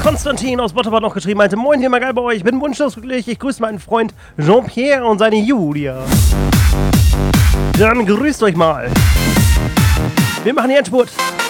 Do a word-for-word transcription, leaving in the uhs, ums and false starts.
Konstantin aus Botterford noch geschrieben, meinte, moin, hier mal geil bei euch, ich bin wunschlos glücklich, ich grüße meinen Freund Jean-Pierre und seine Julia. Dann grüßt euch mal. Wir machen die Endspurt.